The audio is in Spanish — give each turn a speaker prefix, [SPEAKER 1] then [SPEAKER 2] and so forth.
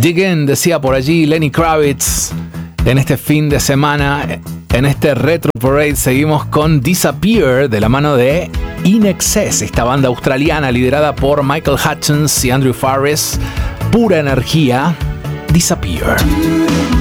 [SPEAKER 1] Dig In, decía por allí Lenny Kravitz. En este fin de semana, en este Retro Parade, seguimos con Disappear de la mano de In Excess, esta banda australiana liderada por Michael Hutchence y Andrew Farriss. Pura energía, Disappear.